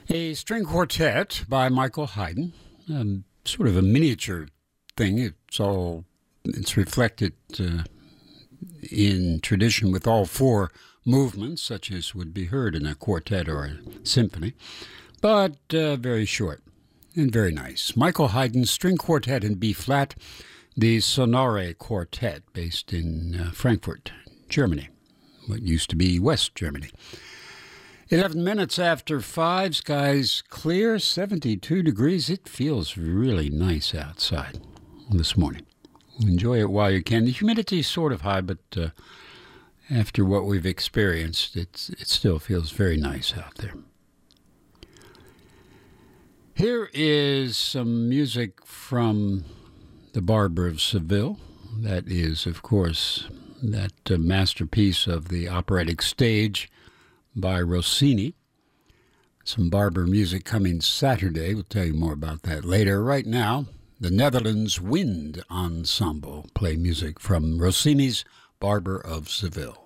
A string quartet by Michael Haydn, sort of a miniature thing. It's reflected in tradition with all four movements, such as would be heard in a quartet or a symphony, but very short and very nice. Michael Haydn's string quartet in B flat, the Sonore Quartet, based in Frankfurt, Germany, what used to be West Germany. 11 minutes after 5, skies clear, 72 degrees. It feels really nice outside this morning. Enjoy it while you can. The humidity is sort of high, but after what we've experienced, it still feels very nice out there. Here is some music from The Barber of Seville. That is, of course, that masterpiece of the operatic stage by Rossini. Some Barber music coming Saturday. We'll tell you more about that later. Right now, the Netherlands Wind Ensemble play music from Rossini's Barber of Seville.